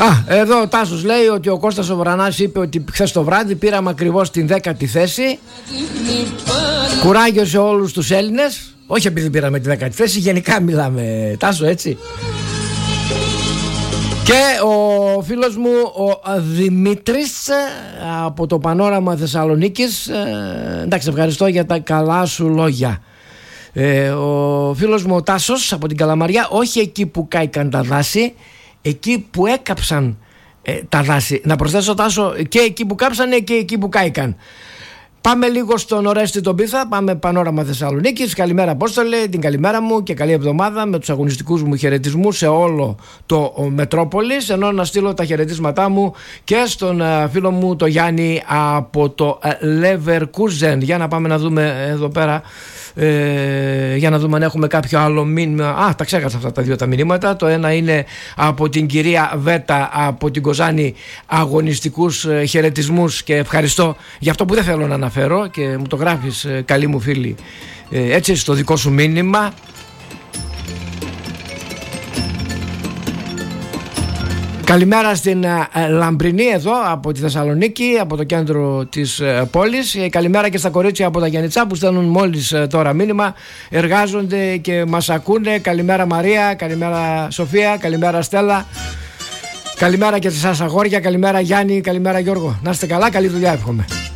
Εδώ ο Τάσος λέει ότι ο Κώστας ο Βρανάς είπε ότι χθες το βράδυ πήραμε ακριβώς την 10η θέση. Κουράγιο σε όλους τους Έλληνες. Όχι επειδή πήραμε τη 10η θέση, γενικά μιλάμε, Τάσο, έτσι. Και ο φίλος μου ο Δημήτρης από το Πανόραμα Θεσσαλονίκης, εντάξει, ευχαριστώ για τα καλά σου λόγια. Ο φίλος μου ο Τάσος από την Καλαμαριά, όχι εκεί που κάηκαν τα δάση, εκεί που έκαψαν τα δάση. Να προσθέσω, Τάσο, και εκεί που κάψανε και εκεί που κάηκαν. Πάμε λίγο στον Ορέστη τον Πίθα, πάμε Πανόραμα Θεσσαλονίκης. Καλημέρα Απόστολε, την καλημέρα μου και καλή εβδομάδα με τους αγωνιστικούς μου χαιρετισμούς σε όλο το Μετρόπολης, ενώ να στείλω τα χαιρετίσματά μου και στον φίλο μου το Γιάννη από το Leverkusen. Για να πάμε να δούμε εδώ πέρα, για να δούμε αν έχουμε κάποιο άλλο μήνυμα. Τα ξέχασα αυτά τα δύο τα μηνύματα. Το ένα είναι από την κυρία Βέτα από την Κοζάνη, αγωνιστικούς χαιρετισμούς και ευχαριστώ για αυτό που δεν θέλω να αναφέρω και μου το γράφεις, καλή μου φίλη, έτσι, στο δικό σου μήνυμα. Καλημέρα στην Λαμπρινή εδώ από τη Θεσσαλονίκη, από το κέντρο της πόλης. Καλημέρα και στα κορίτσια από τα Γιαννιτσά που στέλνουν μόλις τώρα μήνυμα, εργάζονται και μας ακούνε. Καλημέρα Μαρία, καλημέρα Σοφία, καλημέρα Στέλλα. Καλημέρα και σε εσάς αγόρια, καλημέρα Γιάννη, καλημέρα Γιώργο. Να είστε καλά, καλή δουλειά εύχομαι.